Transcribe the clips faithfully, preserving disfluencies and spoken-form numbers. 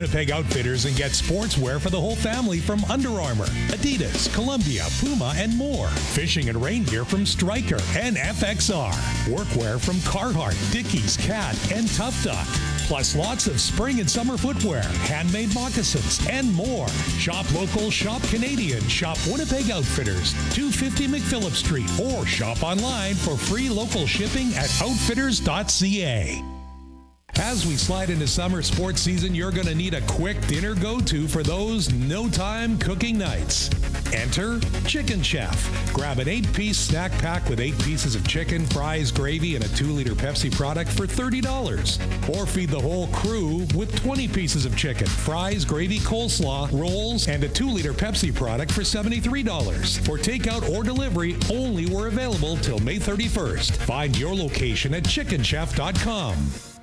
Winnipeg Outfitters and get sportswear for the whole family from Under Armour, Adidas, Columbia, Puma, and more. Fishing and rain gear from Stryker and F X R. Workwear from Carhartt, Dickies, Cat, and Tough Duck. Plus lots of spring and summer footwear, handmade moccasins, and more. Shop local, shop Canadian, shop Winnipeg Outfitters, two fifty McPhillip Street, or shop online for free local shipping at outfitters dot c a. As we slide into summer sports season, you're going to need a quick dinner go-to for those no-time cooking nights. Enter Chicken Chef. Grab an eight-piece snack pack with eight pieces of chicken, fries, gravy, and a two-liter Pepsi product for thirty dollars. Or feed the whole crew with twenty pieces of chicken, fries, gravy, coleslaw, rolls, and a two-liter Pepsi product for seventy-three dollars. For takeout or delivery, only were available till May thirty-first. Find your location at chicken chef dot com.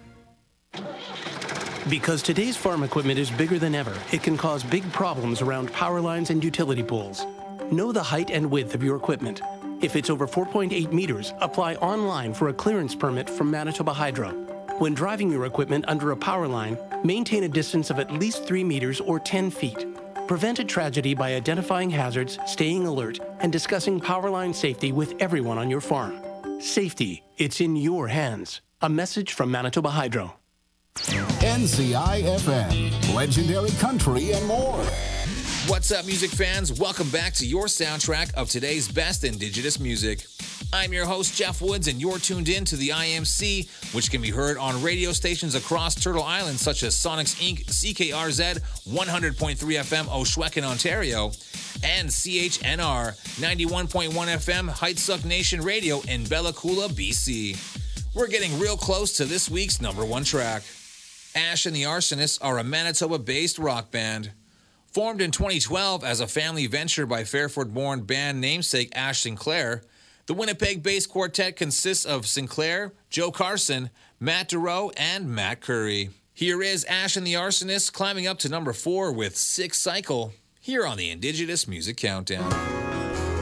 Because today's farm equipment is bigger than ever, it can cause big problems around power lines and utility poles. Know the height and width of your equipment. If it's over four point eight meters, apply online for a clearance permit from Manitoba Hydro. When driving your equipment under a power line, maintain a distance of at least three meters or ten feet. Prevent a tragedy by identifying hazards, staying alert, and discussing power line safety with everyone on your farm. Safety, it's in your hands. A message from Manitoba Hydro. N C I F M, legendary country and more. What's up, music fans? Welcome back to your soundtrack of today's best Indigenous music. I'm your host, Jeff Woods, and you're tuned in to the I M C, which can be heard on radio stations across Turtle Island, such as Sonics Incorporated, C K R Z, one hundred point three F M, Oshwekin, Ontario, and C H N R, ninety-one point one F M, Heightsuck Nation Radio in Bella Coola, B C. We're getting real close to this week's number one track. Ash and the Arsonists are a Manitoba-based rock band. Formed in twenty twelve as a family venture by Fairford-born band namesake Ash Sinclair, the Winnipeg-based quartet consists of Sinclair, Joe Carson, Matt Dureau, and Matt Curry. Here is Ash and the Arsonists climbing up to number four with Sick Cycle, here on the Indigenous Music Countdown.